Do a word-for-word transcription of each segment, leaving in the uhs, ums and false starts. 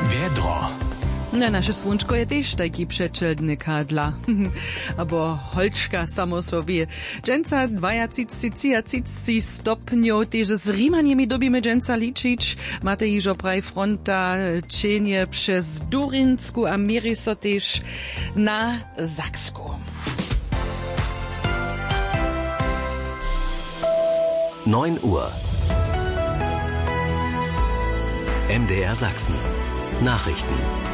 Wiedro. Na, naše słončko je też taki przeczelnyka dla. Abo holčka samo sobie. Dżęca dwadzieścia stopniów, też z Rimaniem dobimy dżęca liczyć. Mate iżo praj fronta, cienie przez Durinsku, a mieri so też na Saksku. neun Uhr. M D R Sachsen. Nachrichten.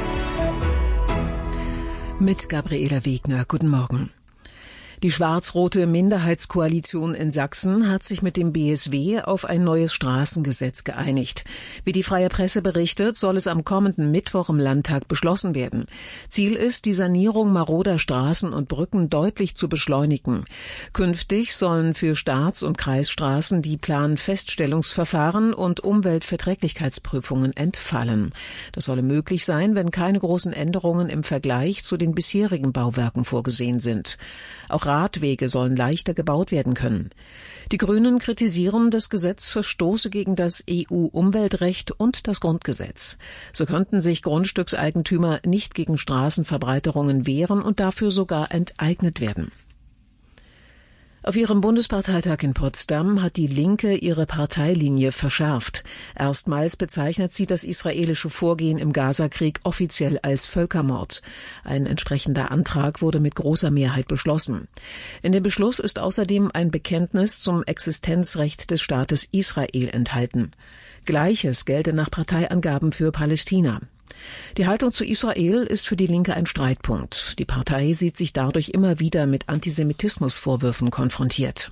Mit Gabriela Wegner. Guten Morgen. Die schwarz-rote Minderheitskoalition in Sachsen hat sich mit dem B S W auf ein neues Straßengesetz geeinigt. Wie die Freie Presse berichtet, soll es am kommenden Mittwoch im Landtag beschlossen werden. Ziel ist, die Sanierung maroder Straßen und Brücken deutlich zu beschleunigen. Künftig sollen für Staats- und Kreisstraßen die Planfeststellungsverfahren und Umweltverträglichkeitsprüfungen entfallen. Das solle möglich sein, wenn keine großen Änderungen im Vergleich zu den bisherigen Bauwerken vorgesehen sind. Auch Radwege sollen leichter gebaut werden können. Die Grünen kritisieren, das Gesetz verstoße gegen das E U-Umweltrecht und das Grundgesetz. So könnten sich Grundstückseigentümer nicht gegen Straßenverbreiterungen wehren und dafür sogar enteignet werden. Auf ihrem Bundesparteitag in Potsdam hat die Linke ihre Parteilinie verschärft. Erstmals bezeichnet sie das israelische Vorgehen im Gazakrieg offiziell als Völkermord. Ein entsprechender Antrag wurde mit großer Mehrheit beschlossen. In dem Beschluss ist außerdem ein Bekenntnis zum Existenzrecht des Staates Israel enthalten. Gleiches gelte nach Parteiangaben für Palästina. Die Haltung zu Israel ist für die Linke ein Streitpunkt. Die Partei sieht sich dadurch immer wieder mit Antisemitismusvorwürfen konfrontiert.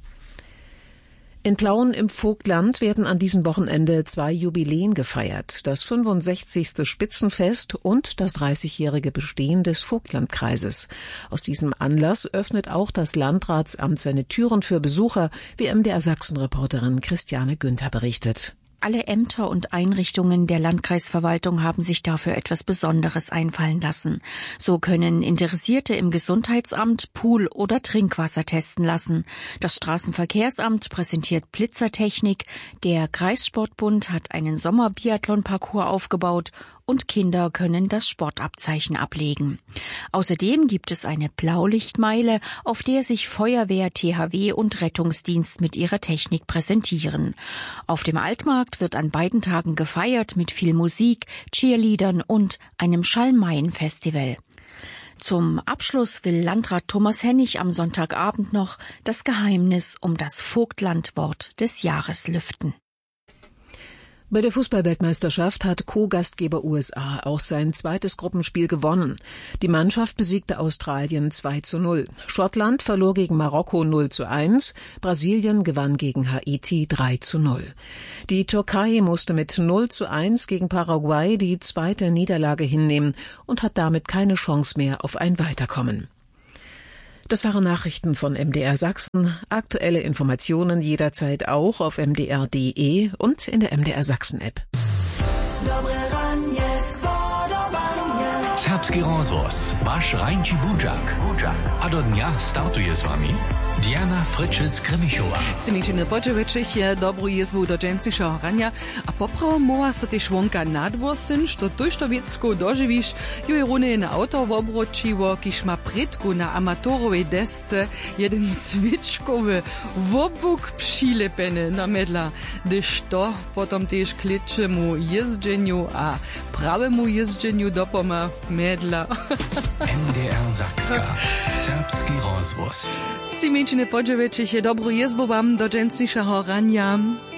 In Plauen im Vogtland werden an diesem Wochenende zwei Jubiläen gefeiert. Das fünfundsechzigste Spitzenfest und das dreißigjährige Bestehen des Vogtlandkreises. Aus diesem Anlass öffnet auch das Landratsamt seine Türen für Besucher, wie M D R Sachsen-Reporterin Christiane Günther berichtet. Alle Ämter und Einrichtungen der Landkreisverwaltung haben sich dafür etwas Besonderes einfallen lassen. So können Interessierte im Gesundheitsamt Pool- oder Trinkwasser testen lassen. Das Straßenverkehrsamt präsentiert Blitzertechnik. Der Kreissportbund hat einen Sommerbiathlon-Parcours aufgebaut und Kinder können das Sportabzeichen ablegen. Außerdem gibt es eine Blaulichtmeile, auf der sich Feuerwehr, T H W und Rettungsdienst mit ihrer Technik präsentieren. Auf dem Altmarkt wird an beiden Tagen gefeiert mit viel Musik, Cheerleadern und einem Schalmeien-Festival. Zum Abschluss will Landrat Thomas Hennig am Sonntagabend noch das Geheimnis um das Vogtlandwort des Jahres lüften. Bei der Fußball-Weltmeisterschaft hat Co-Gastgeber U S A auch sein zweites Gruppenspiel gewonnen. Die Mannschaft besiegte Australien zwei zu null. Schottland verlor gegen Marokko null zu eins. Brasilien gewann gegen Haiti drei zu null. Die Türkei musste mit null zu eins gegen Paraguay die zweite Niederlage hinnehmen und hat damit keine Chance mehr auf ein Weiterkommen. Das waren Nachrichten von M D R Sachsen. Aktuelle Informationen jederzeit auch auf m d r punkt d e und in der M D R Sachsen App. Serbski rozhlas, váš Rajnči Budžak. A do dňa startuje s vami Diana Fryczec-Kremichova. Cimičine počevečiće, dobru jezbu do džencišeho ranja, a popravo mova so te švonka nadvorsen, što tojšto vecku doživiš, ju je rune na auto v obročivo, kiž ma predku na amatorovej desce jeden cvičkowy wobuk přilepene namedla, gdyż to potom tež kličemu jezdženju a pravemu jezdženju dopoma medla. M D R Sakska. Serbski rozhlas. Cimičine počevečiće, dobru jezbu vam do džencišeho ranja.